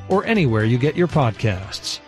or anywhere you get your podcasts.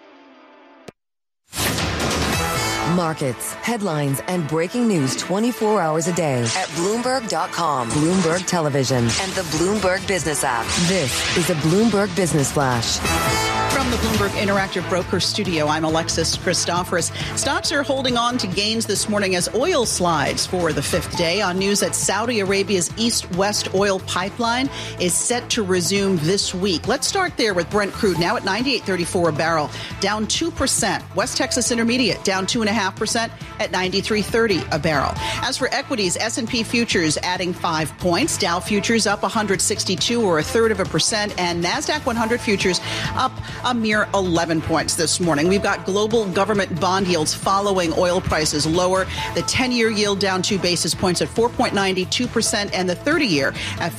Markets, headlines, and breaking news 24 hours a day at Bloomberg.com, Bloomberg Television, and the Bloomberg Business app. This is a Bloomberg Business Flash. From the Bloomberg Interactive Broker Studio, I'm Alexis Christoforous. Stocks are holding on to gains this morning as oil slides for the fifth day on news that Saudi Arabia's East-West oil pipeline is set to resume this week. Let's start there with Brent crude, now at $98.34 a barrel, down 2%. West Texas Intermediate down 2.5% at $93.30 a barrel. As for equities, S&P futures adding 5 points, Dow futures up 162 or 1/3%, and NASDAQ 100 futures up a mere 11 points this morning. We've got global government bond yields following oil prices lower. The 10-year yield down 2 basis points at 4.92% and the 30-year at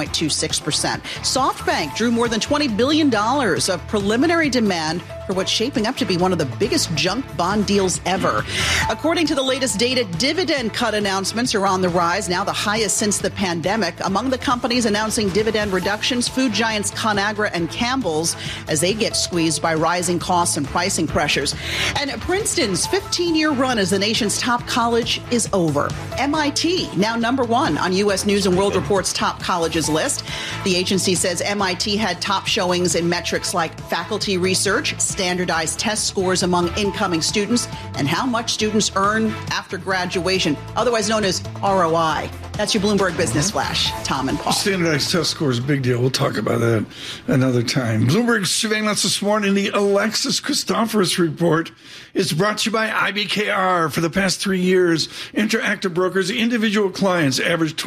5.26%. SoftBank drew more than $20 billion of preliminary demand for what's shaping up to be one of the biggest junk bond deals ever. According to the latest data, dividend cut announcements are on the rise, now the highest since the pandemic. Among the companies announcing dividend reductions, food giants Conagra and Campbell's, as they get squeezed by rising costs and pricing pressures. And Princeton's 15-year run as the nation's top college is over. MIT, now number 1 on U.S. News & World Report's top colleges list. The agency says MIT had top showings in metrics like faculty research, standardized test scores among incoming students, and how much students earn after graduation, otherwise known as ROI. That's your Bloomberg Business Flash. Tom and Paul. Standardized test score is a big deal. We'll talk about that another time. Bloomberg's surveillance this morning, the Alexis Christoforous Report, is brought to you by IBKR. For the past 3 years, Interactive Brokers' individual clients averaged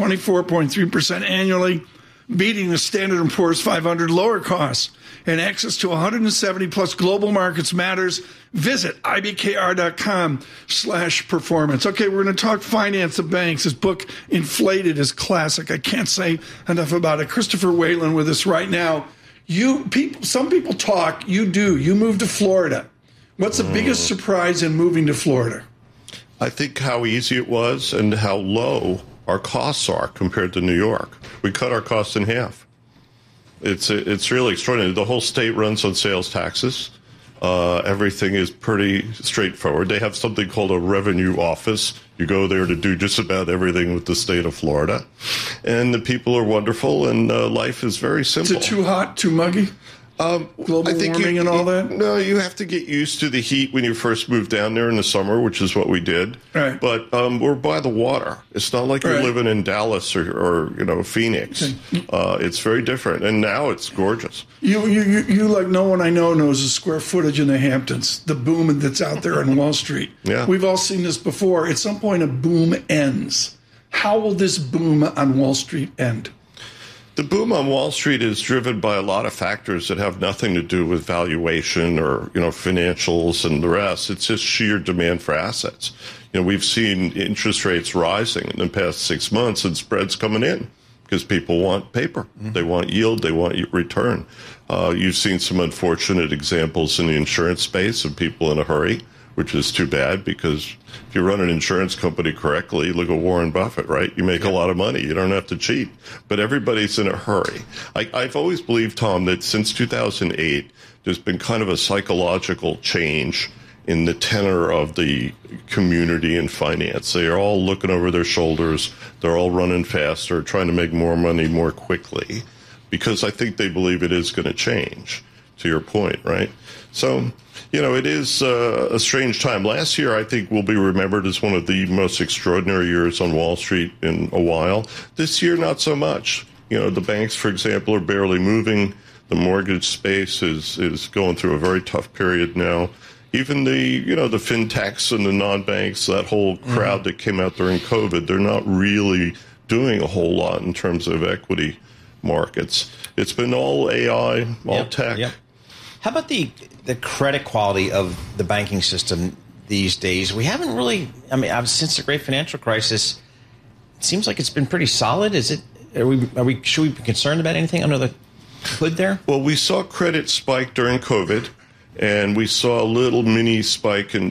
24.3% annually, beating the Standard & Poor's 500 lower costs. And access to 170 plus global markets matters. Visit ibkr.com/performance. Okay, we're going to talk finance of banks. His book, Inflated, is classic. I can't say enough about it. Christopher Whalen with us right now. Some people talk. You do. You moved to Florida. What's the biggest surprise in moving to Florida? I think how easy it was and how low our costs are compared to New York. We cut our costs in half. It's really extraordinary. The whole state runs on sales taxes. Everything is pretty straightforward. They have something called a revenue office. You go there to do just about everything with the state of Florida. And the people are wonderful, and life is very simple. Is it too hot, too muggy? Global warming and all that? No, you have to get used to the heat when you first move down there in the summer, which is what we did. Right. But we're by the water. It's not like you're living in Dallas or Phoenix. It's very different, and now it's gorgeous. You like no one I know knows the square footage in the Hamptons, the boom that's out there on Wall Street. Yeah. We've all seen this before. At some point, a boom ends. How will this boom on Wall Street end? The boom on Wall Street is driven by a lot of factors that have nothing to do with valuation or, financials and the rest. It's just sheer demand for assets. We've seen interest rates rising in the past 6 months and spreads coming in because people want paper. Mm-hmm. They want yield. They want return. You've seen some unfortunate examples in the insurance space of people in a hurry, which is too bad because if you run an insurance company correctly, look at Warren Buffett, right? You make a lot of money. You don't have to cheat. But everybody's in a hurry. I've always believed, Tom, that since 2008, there's been kind of a psychological change in the tenor of the community in finance. They are all looking over their shoulders. They're all running faster, trying to make more money more quickly because I think they believe it is going to change, to your point, right? So, it is a strange time. Last year, I think, will be remembered as one of the most extraordinary years on Wall Street in a while. This year, not so much. The banks, for example, are barely moving. The mortgage space is going through a very tough period now. Even the fintechs and the non-banks, that whole crowd that came out during COVID, they're not really doing a whole lot in terms of equity markets. It's been all AI, all tech. Yep. How about the credit quality of the banking system these days? We haven't really, since the great financial crisis, it seems like it's been pretty solid. Should we be concerned about anything under the hood there? Well, we saw credit spike during COVID, and we saw a little mini spike in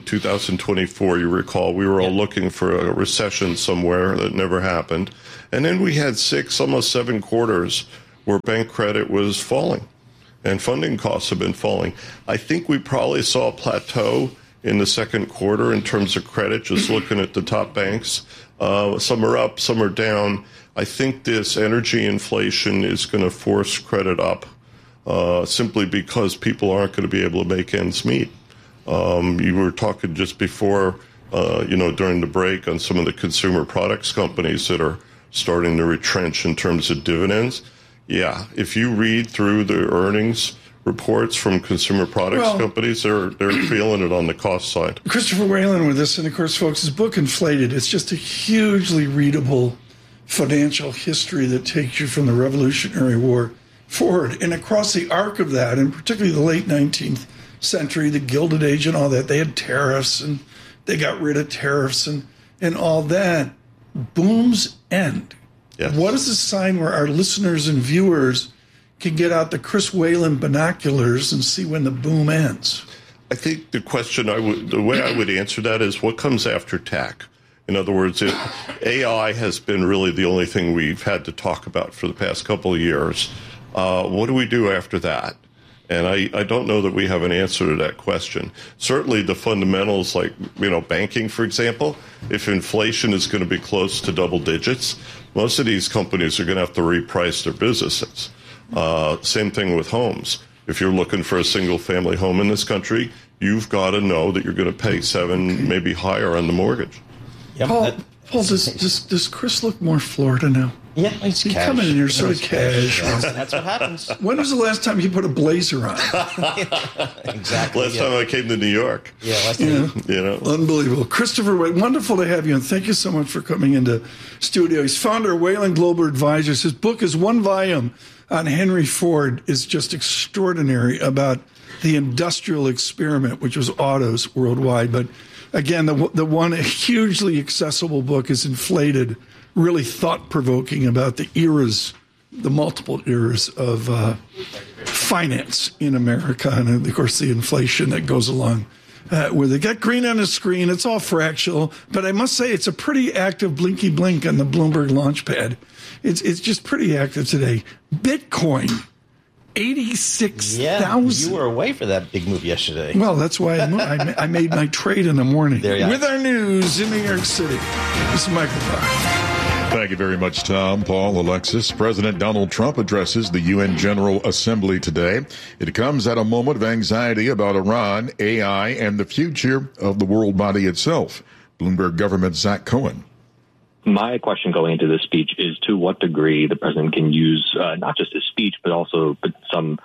2024. You recall, we were all looking for a recession somewhere that never happened. And then we had 6, almost 7 quarters where bank credit was falling. and funding costs have been falling. I think we probably saw a plateau in the second quarter in terms of credit, just looking at the top banks. Some are up, some are down. I think this energy inflation is going to force credit up simply because people aren't going to be able to make ends meet. You were talking just before, during the break on some of the consumer products companies that are starting to retrench in terms of dividends. Yeah, if you read through the earnings reports from consumer products companies, they're feeling it on the cost side. Christopher Whalen with this, and of course, folks, his book Inflated, it's just a hugely readable financial history that takes you from the Revolutionary War forward. And across the arc of that, and particularly the late 19th century, the Gilded Age and all that, they had tariffs and they got rid of tariffs and all that. Booms end. Yes. What is a sign where our listeners and viewers can get out the Chris Whalen binoculars and see when the boom ends? I think the way I would answer that is what comes after tech. In other words, AI has been really the only thing we've had to talk about for the past couple of years. What do we do after that? And I don't know that we have an answer to that question. Certainly the fundamentals like, banking, for example, if inflation is going to be close to double digits, most of these companies are going to have to reprice their businesses. Same thing with homes. If you're looking for a single-family home in this country, you've got to know that you're going to pay 7, maybe higher on the mortgage. Yep. Paul, does Chris look more Florida now? Yeah, he's coming in here sort of cash. That's what happens. When was the last time you put a blazer on? Exactly. Last time I came to New York. Yeah, last time. Unbelievable. Christopher, wonderful to have you, and thank you so much for coming into studio. He's founder of Whalen Global Advisors. His book is one volume on Henry Ford, is just extraordinary about the industrial experiment, which was autos worldwide. But again, the one hugely accessible book is Inflated, really thought-provoking about the multiple eras of finance in America, and of course the inflation that goes along with it. Got green on the screen. It's all fractional, but I must say it's a pretty active blinky blink on the Bloomberg Launchpad. It's just pretty active today. Bitcoin, 86,000. Yeah, you were away for that big move yesterday. Well, that's why I made my trade in the morning. With our news in New York City. This is Michael Barr. Thank you very much, Tom, Paul, Alexis. President Donald Trump addresses the UN General Assembly today. It comes at a moment of anxiety about Iran, AI, and the future of the world body itself. Bloomberg government Zach Cohen. My question going into this speech is to what degree the president can use not just his speech, but also some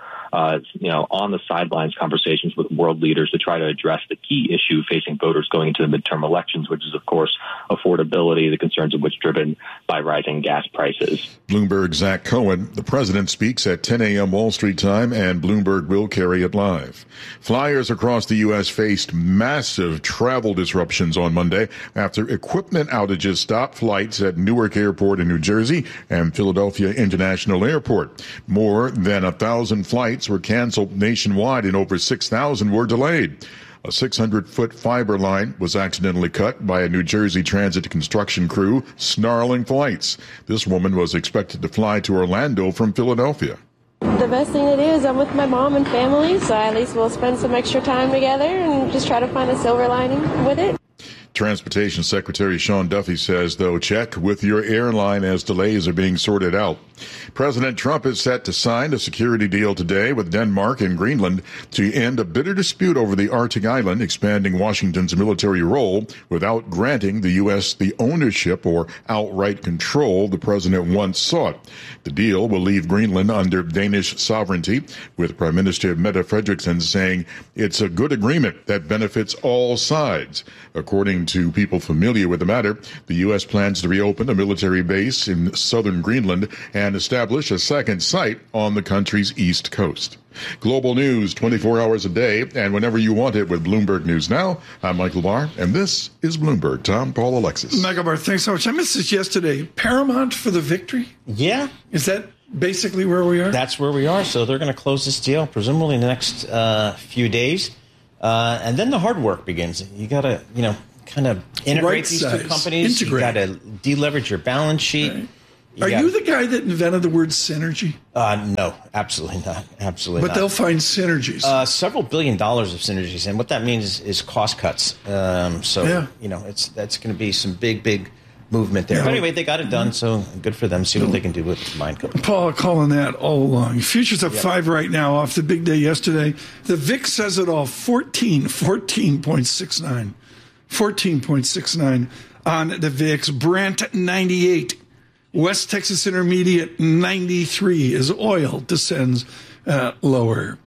on the sidelines conversations with world leaders to try to address the key issue facing voters going into the midterm elections, which is, of course, affordability, the concerns of which driven by rising gas prices. Bloomberg Zach Cohen. The president speaks at 10 a.m. Wall Street time, and Bloomberg will carry it live. Flyers across the U.S. faced massive travel disruptions on Monday after equipment outages stopped flights at Newark Airport in New Jersey and Philadelphia International Airport. More than 1,000 flights were canceled nationwide and over 6,000 were delayed. A 600-foot fiber line was accidentally cut by a New Jersey Transit construction crew, snarling flights. This woman was expected to fly to Orlando from Philadelphia. The best thing to do is I'm with my mom and family, so at least we'll spend some extra time together and just try to find a silver lining with it. Transportation Secretary Sean Duffy says, though, check with your airline as delays are being sorted out. President Trump is set to sign a security deal today with Denmark and Greenland to end a bitter dispute over the Arctic island, expanding Washington's military role without granting the U.S. the ownership or outright control the president once sought. The deal will leave Greenland under Danish sovereignty, with Prime Minister Mette Frederiksen saying it's a good agreement that benefits all sides. According to people familiar with the matter, the U.S. plans to reopen a military base in southern Greenland and establish a second site on the country's east coast. Global news 24 hours a day and whenever you want it with Bloomberg News Now. I'm Michael Barr, and this is Bloomberg. Tom, Paul, Alexis. Michael Barr, thanks so much. I missed this yesterday. Paramount for the victory? Yeah. Is that basically where we are? That's where we are. So they're going to close this deal, presumably in the next few days. And then the hard work begins. You got to, kind of integrate these two companies. You got to deleverage your balance sheet. Right. Are you the guy that invented the word synergy? No, absolutely not. Absolutely but not. But they'll find synergies. Several $1 billion of synergies. And what that means is cost cuts. That's going to be some big movement there. But anyway, they got it done, so good for them. See what they can do with the combined company. Paul calling that all along. Futures up 5 right now off the big day yesterday. The VIX says it all, 14.69. 14.69 on the VIX. Brent, 98. West Texas Intermediate, 93 as oil descends lower.